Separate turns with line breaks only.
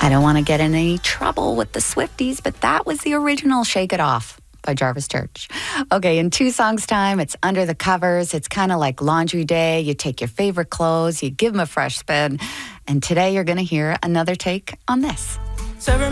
I don't want to get in any trouble with the Swifties, but that was the original Shake It Off by Jarvis Church. Okay, in 2 songs' time, it's Under the Covers. It's kind of like laundry day. You take your favorite clothes, you give them a fresh spin. And today you're going to hear another take on this.